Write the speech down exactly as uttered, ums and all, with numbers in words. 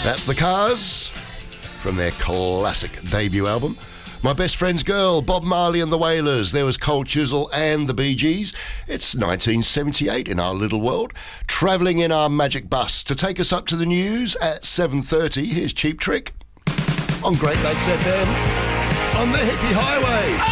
That's The Cars from their classic debut album. My Best Friend's Girl, Bob Marley and the Wailers. There was Cold Chisel and the Bee Gees. It's nineteen seventy-eight in our little world. Travelling in our magic bus to take us up to the news at seven thirty. Here's Cheap Trick on Great Lakes F M on the Hippie Highway.